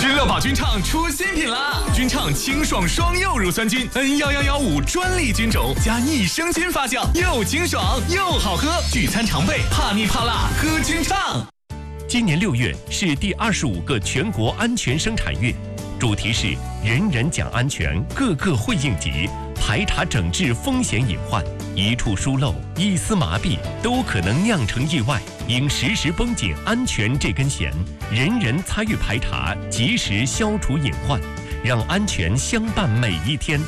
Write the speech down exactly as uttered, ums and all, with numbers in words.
君乐宝君畅出新品啦！君畅清爽双柚乳酸菌 N 一一一五专利菌种加益生菌发酵，又清爽又好喝，聚餐常备，怕腻怕辣喝君畅。 今年六月是第二十五个全国安全生产月，主题是人人讲安全，个个会应急，排查整治风险隐患，一处疏漏、一丝麻痹都可能酿成意外，应时时绷紧安全这根弦，人人参与排查，及时消除隐患，让安全相伴每一天。